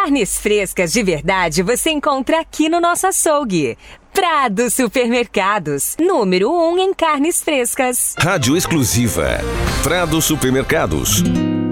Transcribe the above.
Carnes frescas de verdade você encontra aqui no nosso açougue. Prado Supermercados, número 1 em carnes frescas. Rádio exclusiva. Prado Supermercados.